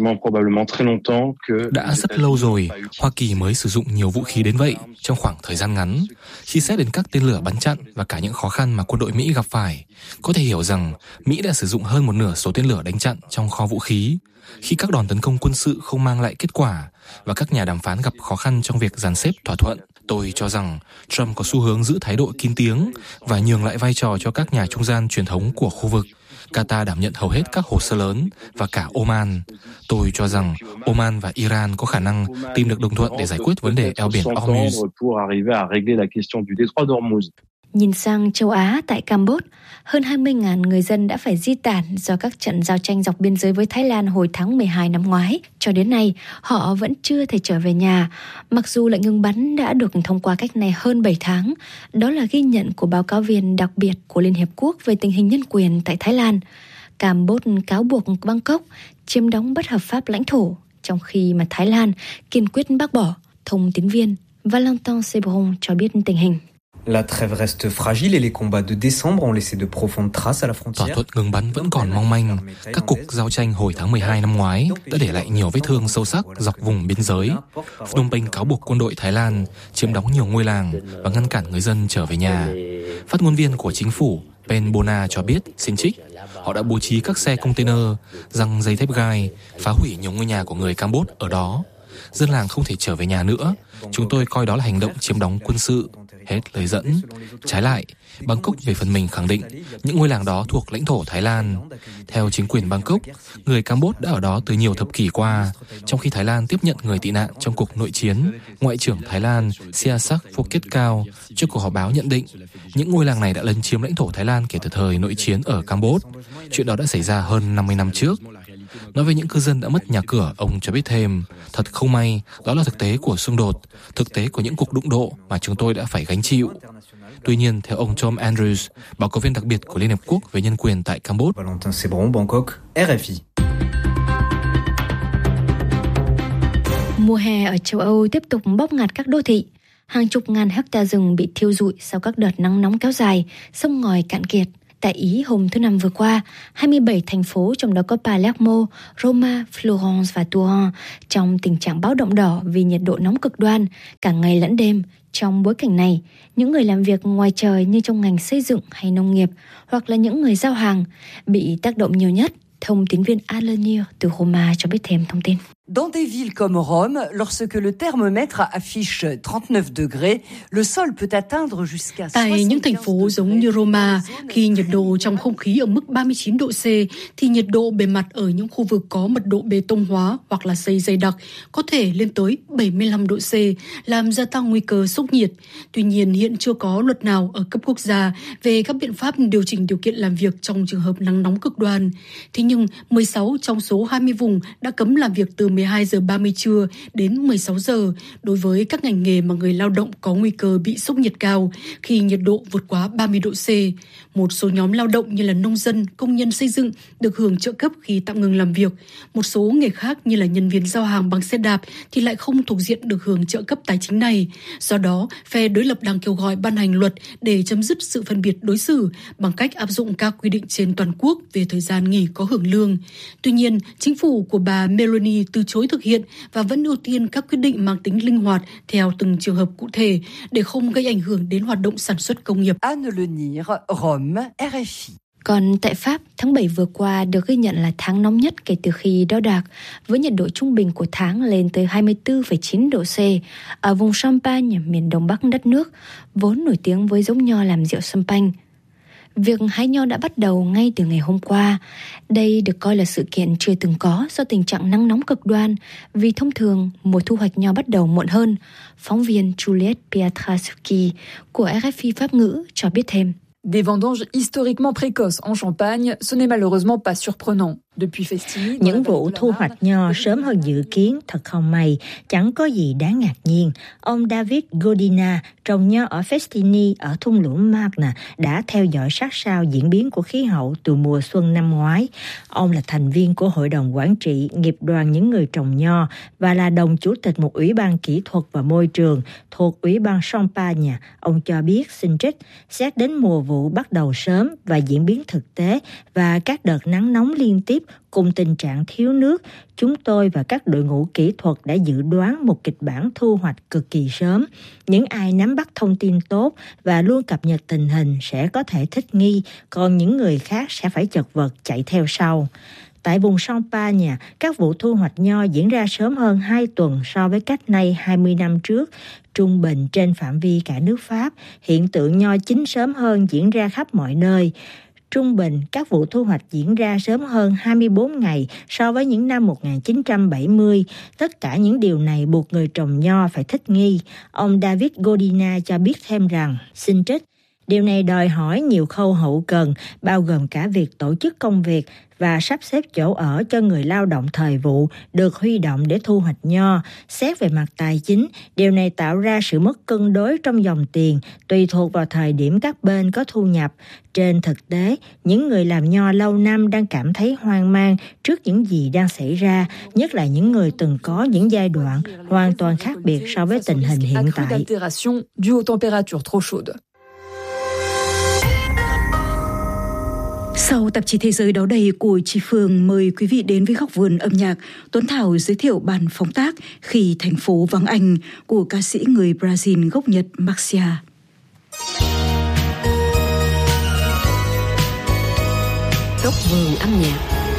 Đã rất lâu rồi, Hoa Kỳ mới sử dụng nhiều vũ khí đến vậy trong khoảng thời gian ngắn. Khi xét đến các tên lửa bắn chặn và cả những khó khăn mà quân đội Mỹ gặp phải, có thể hiểu rằng Mỹ đã sử dụng hơn một nửa số tên lửa đánh chặn trong kho vũ khí. Khi các đòn tấn công quân sự không mang lại kết quả và các nhà đàm phán gặp khó khăn trong việc dàn xếp thỏa thuận, Tôi cho rằng Trump có xu hướng giữ thái độ kín tiếng và nhường lại vai trò cho các nhà trung gian truyền thống của khu vực. Qatar đảm nhận hầu hết các hồ sơ lớn và cả Oman. Tôi cho rằng Oman và Iran có khả năng tìm được đồng thuận để giải quyết vấn đề eo biển Hormuz. Nhìn sang châu Á, tại Campuchia, hơn hai mươi nghìn người dân đã phải di tản do các trận giao tranh dọc biên giới với Thái Lan hồi tháng mười hai năm ngoái. Cho đến nay, họ vẫn chưa thể trở về nhà, mặc dù lệnh ngừng bắn đã được thông qua cách này hơn bảy tháng. Đó là ghi nhận của báo cáo viên đặc biệt của Liên Hiệp Quốc về tình hình nhân quyền tại Thái Lan. Campuchia cáo buộc Bangkok chiếm đóng bất hợp pháp lãnh thổ, trong khi mà Thái Lan kiên quyết bác bỏ. Thông tín viên Valentin Sebron cho biết tình hình. La trêve reste fragile et les combats de décembre ont laissé de profondes traces à la frontière. Thỏa thuận ngừng bắn vẫn còn mong manh. Các cuộc giao tranh hồi tháng mười hai năm ngoái đã để lại nhiều vết thương sâu sắc dọc vùng biên giới. Phnom Penh cáo buộc quân đội Thái Lan chiếm đóng nhiều ngôi làng và ngăn cản người dân trở về nhà. Phát ngôn viên của chính phủ Pen Bona cho biết, xin trích, họ đã bố trí các xe container, giăng dây thép gai, phá hủy nhiều ngôi nhà của người Campuchia ở đó. Dân làng không thể trở về nhà nữa. Chúng tôi coi đó là hành động chiếm đóng quân sự. Hết lời dẫn. Trái lại, Bangkok về phần mình khẳng định những ngôi làng đó thuộc lãnh thổ Thái Lan. Theo chính quyền Bangkok, người Campuchia đã ở đó từ nhiều thập kỷ qua, trong khi Thái Lan tiếp nhận người tị nạn trong cuộc nội chiến. Ngoại trưởng Thái Lan Sihasak Phuket trước cuộc họp báo nhận định những ngôi làng này đã lấn chiếm lãnh thổ Thái Lan kể từ thời nội chiến ở Campuchia. Chuyện đó đã xảy ra hơn năm mươi năm trước. Nói về những cư dân đã mất nhà cửa, ông cho biết thêm, thật không may, đó là thực tế của xung đột, thực tế của những cuộc đụng độ mà chúng tôi đã phải gánh chịu. Tuy nhiên, theo ông Tom Andrews, báo cáo viên đặc biệt của Liên Hợp Quốc về nhân quyền tại Campuchia, mùa hè ở châu Âu tiếp tục bóp nghẹt các đô thị. Hàng chục ngàn hecta rừng bị thiêu rụi sau các đợt nắng nóng kéo dài, sông ngòi cạn kiệt. Tại Ý hôm thứ Năm vừa qua, hai mươi bảy thành phố trong đó có Palermo, Roma, Florence và Turin trong tình trạng báo động đỏ vì nhiệt độ nóng cực đoan cả ngày lẫn đêm. Trong bối cảnh này, những người làm việc ngoài trời như trong ngành xây dựng hay nông nghiệp hoặc là những người giao hàng bị tác động nhiều nhất. Thông tín viên Alenir từ Roma cho biết thêm thông tin. Dans des villes comme Rome, lorsque le thermomètre affiche trente-neuf degrés, le sol peut atteindre jusqu'à Tại những thành phố giống như Roma, khi nhiệt độ trong không khí ở mức ba mươi chín độ C, thì nhiệt độ bề mặt ở những khu vực có mật độ bê tông hóa hoặc là xây dày đặc có thể lên tới bảy mươi lăm độ C, làm gia tăng nguy cơ sốc nhiệt. Tuy nhiên, hiện chưa có luật nào ở cấp quốc gia về các biện pháp điều chỉnh điều kiện làm việc trong trường hợp nắng nóng cực đoan. Thế nhưng, mười sáu trong số hai mươi vùng đã cấm làm việc từ mười hai giờ ba mươi trưa đến mười sáu giờ đối với các ngành nghề mà người lao động có nguy cơ bị sốc nhiệt cao khi nhiệt độ vượt quá ba mươi độ C. Một số nhóm lao động như là nông dân, công nhân xây dựng được hưởng trợ cấp khi tạm ngừng làm việc. Một số nghề khác như là nhân viên giao hàng bằng xe đạp thì lại không thuộc diện được hưởng trợ cấp tài chính này. Do đó, phe đối lập đang kêu gọi ban hành luật để chấm dứt sự phân biệt đối xử bằng cách áp dụng các quy định trên toàn quốc về thời gian nghỉ có hưởng lương. Tuy nhiên, chính phủ của bà Meloni từ chối thực hiện và vẫn ưu tiên các quyết định mang tính linh hoạt theo từng trường hợp cụ thể để không gây ảnh hưởng đến hoạt động sản xuất công nghiệp. Anne Lenir, Rome, R F I. Còn tại Pháp, tháng bảy vừa qua được ghi nhận là tháng nóng nhất kể từ khi đo đạc, với nhiệt độ trung bình của tháng lên tới hai mươi tư phẩy chín độ C. Ở vùng Champagne, miền đông bắc đất nước, vốn nổi tiếng với giống nho làm rượu Champagne. Việc hái nho đã bắt đầu ngay từ ngày hôm qua. Đây được coi là sự kiện chưa từng có do tình trạng nắng nóng cực đoan, vì thông thường mùa thu hoạch nho bắt đầu muộn hơn. Phóng viên Juliette Pietraszewski của R F I Pháp ngữ cho biết thêm. Des vendanges historiquement précoces en Champagne, ce n'est malheureusement pas surprenant. Những vụ thu hoạch nho sớm hơn dự kiến thật không may, chẳng có gì đáng ngạc nhiên. Ông David Godina, trồng nho ở Festini ở thung lũng Marne, đã theo dõi sát sao diễn biến của khí hậu từ mùa xuân năm ngoái. Ông là thành viên của Hội đồng Quản trị Nghiệp đoàn những người trồng nho và là đồng chủ tịch một ủy ban kỹ thuật và môi trường thuộc Ủy ban Champagne. Ông cho biết, xin trích, xét đến mùa vụ bắt đầu sớm và diễn biến thực tế và các đợt nắng nóng liên tiếp cùng tình trạng thiếu nước, chúng tôi và các đội ngũ kỹ thuật đã dự đoán một kịch bản thu hoạch cực kỳ sớm. Những ai nắm bắt thông tin tốt và luôn cập nhật tình hình sẽ có thể thích nghi, còn những người khác sẽ phải chật vật chạy theo sau. Tại vùng Champagne, các vụ thu hoạch nho diễn ra sớm hơn hai tuần so với cách nay hai mươi năm trước. Trung bình trên phạm vi cả nước Pháp, hiện tượng nho chín sớm hơn diễn ra khắp mọi nơi. Trung bình, các vụ thu hoạch diễn ra sớm hơn hai mươi bốn ngày so với những năm một nghìn chín trăm bảy mươi. Tất cả những điều này buộc người trồng nho phải thích nghi. Ông David Godina cho biết thêm rằng, xin trích, điều này đòi hỏi nhiều khâu hậu cần, bao gồm cả việc tổ chức công việc và sắp xếp chỗ ở cho người lao động thời vụ được huy động để thu hoạch nho. Xét về mặt tài chính, điều này tạo ra sự mất cân đối trong dòng tiền, tùy thuộc vào thời điểm các bên có thu nhập. Trên thực tế, những người làm nho lâu năm đang cảm thấy hoang mang trước những gì đang xảy ra, nhất là những người từng có những giai đoạn hoàn toàn khác biệt so với tình hình hiện tại. Sau tạp chí Thế giới đó đây của chị Phương, mời quý vị đến với góc vườn âm nhạc. Tuấn Thảo giới thiệu bản phóng tác Khi thành phố vắng anh của ca sĩ người Brazil gốc Nhật Marcia. Góc vườn âm nhạc.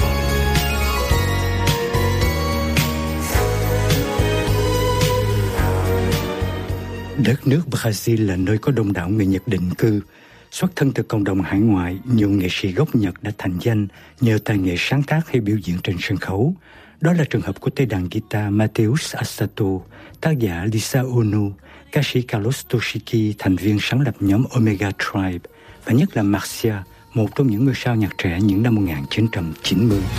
Đất nước Brazil là nơi có đông đảo người Nhật định cư. Xuất thân từ cộng đồng hải ngoại, nhiều nghệ sĩ gốc Nhật đã thành danh nhờ tài nghệ sáng tác hay biểu diễn trên sân khấu. Đó là trường hợp của tay đàn guitar Mateus Asato, tác giả Lisa Ono, ca sĩ Carlos Toshiki, thành viên sáng lập nhóm Omega Tribe, và nhất là Marcia, một trong những ngôi sao nhạc trẻ những năm một nghìn chín trăm chín mươi.